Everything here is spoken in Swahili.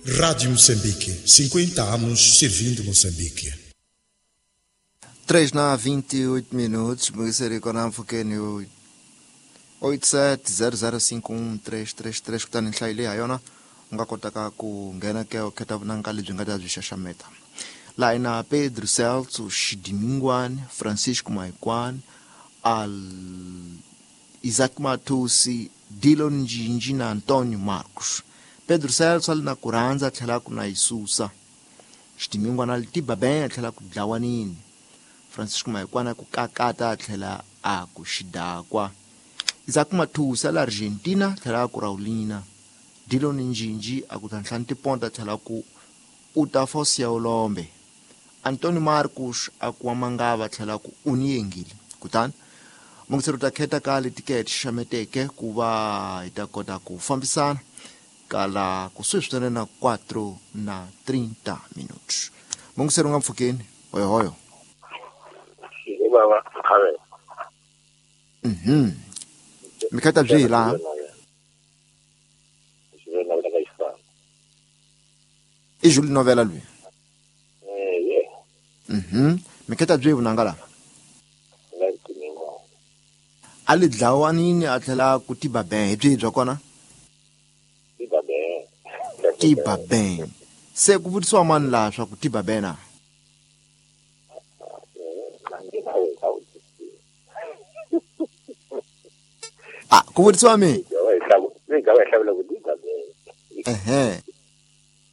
Rádio Moçambique, 50 anos servindo Moçambique. 3:28. Mweseri kona mfukeni 8700513333 kutani nhlayi hayona u nga kotaka ku nghena ke u kheta vunanga lebyi nga ta byi xaxameta laha na Pedro Celso Xidimingwane, Francisco Maikwane, Isaac Matusi, Dillon Njinji na Antonio Marcos. Pedro Celso ali na ku rhandza tlhela ku na Isusa. Xidimingwane ali tiba bem tlhela ku dlawanini. Francisco Maikwane ku kakata tlhela a ku xidakwa. Isaac Matusi ali Argentina tlhela ku Raulina. Dillon Njinji a ku tlanhlanti ponta tlhela ku uta fosi ya ulombe. Antonio Marcos a ku Mangava tlhela ku Uniyengile. Kutani mungiseri ta kheta ka letiketi xameteke ku va hi ta kota ku fambisana kala ku sweswi na 4:30. Mungiseri nga mpfukeni hoyo baba khabe mikhata byi laha i Jules Novela lui mikhata byi vunanga la ali dlawanini a tlhela ku tiba ben hi byi bya kona tiba ben se ku vutisiwa mani laha swa ku tiba ben na ku vutisiwa mi